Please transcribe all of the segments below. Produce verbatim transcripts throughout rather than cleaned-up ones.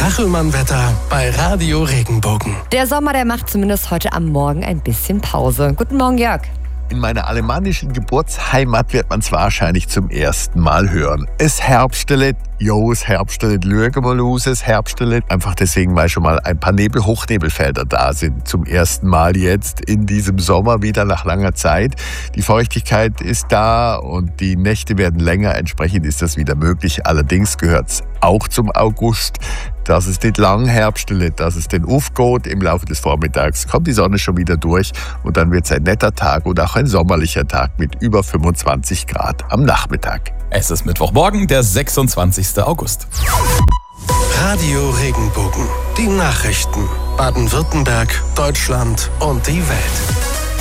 Kachelmann-Wetter bei Radio Regenbogen. Der Sommer, der macht zumindest heute am Morgen ein bisschen Pause. Guten Morgen, Jörg. In meiner alemannischen Geburtsheimat wird man es wahrscheinlich zum ersten Mal hören. Es herbstelet, jo, es herbstelet, lüge mal aus, es herbstelet. Einfach deswegen, weil schon mal ein paar Nebel-Hochnebelfelder da sind. Zum ersten Mal jetzt in diesem Sommer wieder nach langer Zeit. Die Feuchtigkeit ist da und die Nächte werden länger. Entsprechend ist das wieder möglich. Allerdings gehört es auch zum August, dass es nicht lang herbstelet, dass es den aufgeht. Im Laufe des Vormittags kommt die Sonne schon wieder durch und dann wird es ein netter Tag und auch ein sommerlicher Tag mit über fünfundzwanzig Grad am Nachmittag. Es ist Mittwochmorgen, der sechsundzwanzigster August. Radio Regenbogen. Die Nachrichten. Baden-Württemberg, Deutschland und die Welt.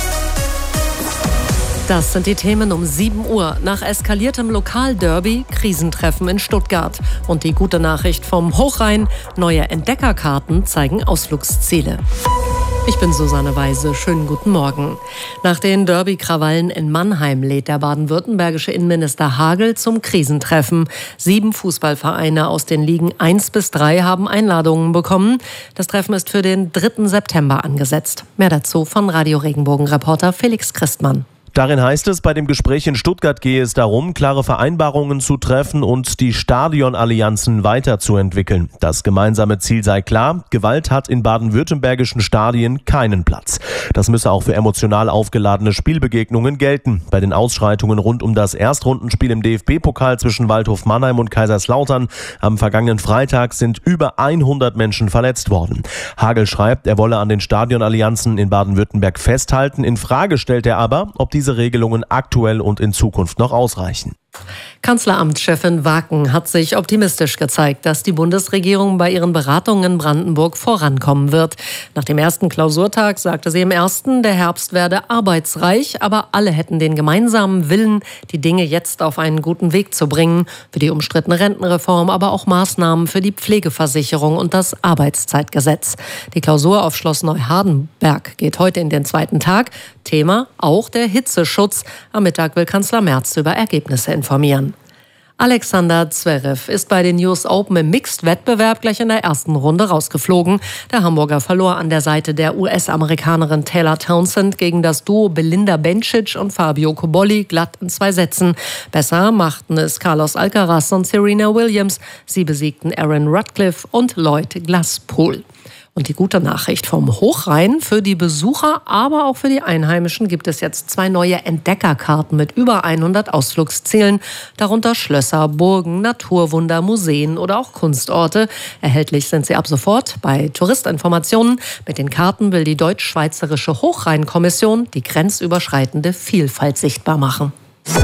Das sind die Themen um sieben Uhr. Nach eskaliertem Lokalderby, Krisentreffen in Stuttgart. Und die gute Nachricht vom Hochrhein, neue Entdeckerkarten zeigen Ausflugsziele. Ich bin Susanne Weise. Schönen guten Morgen. Nach den Derby-Krawallen in Mannheim lädt der baden-württembergische Innenminister Hagel zum Krisentreffen. Sieben Fußballvereine aus den Ligen eins bis drei haben Einladungen bekommen. Das Treffen ist für den dritten September angesetzt. Mehr dazu von Radio Regenbogen-Reporter Felix Christmann. Darin heißt es, bei dem Gespräch in Stuttgart gehe es darum, klare Vereinbarungen zu treffen und die Stadionallianzen weiterzuentwickeln. Das gemeinsame Ziel sei klar, Gewalt hat in baden-württembergischen Stadien keinen Platz. Das müsse auch für emotional aufgeladene Spielbegegnungen gelten. Bei den Ausschreitungen rund um das Erstrundenspiel im D F B-Pokal zwischen Waldhof Mannheim und Kaiserslautern am vergangenen Freitag sind über hundert Menschen verletzt worden. Hagel schreibt, er wolle an den Stadionallianzen in Baden-Württemberg festhalten. In Frage stellt er aber, ob die diese Regelungen aktuell und in Zukunft noch ausreichen. Kanzleramtschefin Waken hat sich optimistisch gezeigt, dass die Bundesregierung bei ihren Beratungen in Brandenburg vorankommen wird. Nach dem ersten Klausurtag sagte sie im ersten, der Herbst werde arbeitsreich, aber alle hätten den gemeinsamen Willen, die Dinge jetzt auf einen guten Weg zu bringen. Für die umstrittene Rentenreform, aber auch Maßnahmen für die Pflegeversicherung und das Arbeitszeitgesetz. Die Klausur auf Schloss Neuhardenberg geht heute in den zweiten Tag. Thema auch der Hitzeschutz. Am Mittag will Kanzler Merz über Ergebnisse informieren. Alexander Zverev ist bei den U S Open im Mixed-Wettbewerb gleich in der ersten Runde rausgeflogen. Der Hamburger verlor an der Seite der U S-Amerikanerin Taylor Townsend gegen das Duo Belinda Bencic und Fabio Cobolli glatt in zwei Sätzen. Besser machten es Carlos Alcaraz und Serena Williams. Sie besiegten Aaron Radcliffe und Lloyd Glasspool. Und die gute Nachricht vom Hochrhein: Für die Besucher, aber auch für die Einheimischen gibt es jetzt zwei neue Entdeckerkarten mit über hundert Ausflugszielen. Darunter Schlösser, Burgen, Naturwunder, Museen oder auch Kunstorte. Erhältlich sind sie ab sofort bei Touristinformationen. Mit den Karten will die deutsch-schweizerische Hochrhein-Kommission die grenzüberschreitende Vielfalt sichtbar machen.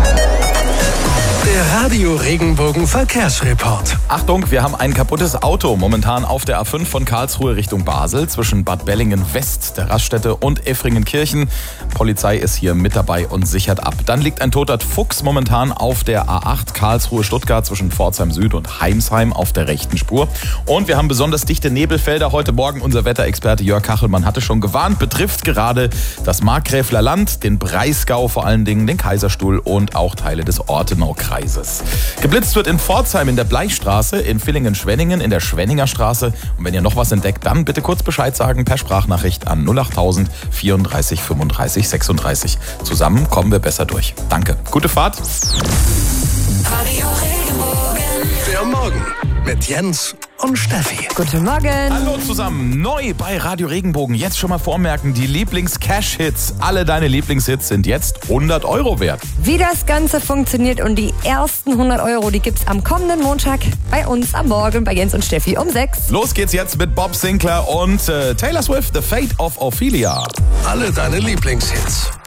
Der Radio Regenbogen Verkehrsreport. Achtung, wir haben ein kaputtes Auto momentan auf der A fünf von Karlsruhe Richtung Basel zwischen Bad Bellingen West, der Raststätte, und Effringenkirchen. Polizei ist hier mit dabei und sichert ab. Dann liegt ein toter Fuchs momentan auf der A acht Karlsruhe Stuttgart zwischen Pforzheim Süd und Heimsheim auf der rechten Spur. Und wir haben besonders dichte Nebelfelder. Heute Morgen unser Wetterexperte Jörg Kachelmann hatte schon gewarnt, betrifft gerade das Markgräfler Land, den Breisgau vor allen Dingen, den Kaiserstuhl und auch Teile des Ortenaukreises. Geblitzt wird in Pforzheim in der Bleichstraße, in Villingen-Schwenningen in der Schwenninger Straße. Und wenn ihr noch was entdeckt, dann bitte kurz Bescheid sagen per Sprachnachricht an null acht null null vierunddreißig fünfunddreißig sechsunddreißig. Zusammen kommen wir besser durch. Danke. Gute Fahrt. Radio Regenbogen. Der Morgen mit Jens und Steffi. Guten Morgen. Hallo zusammen. Neu bei Radio Regenbogen. Jetzt schon mal vormerken, die Lieblings-Cash-Hits. Alle deine Lieblingshits sind jetzt hundert Euro wert. Wie das Ganze funktioniert und die ersten hundert Euro, die gibt's am kommenden Montag bei uns am Morgen bei Jens und Steffi um sechs. Los geht's jetzt mit Bob Sinclair und äh, Taylor Swift, The Fate of Ophelia. Alle deine Lieblingshits.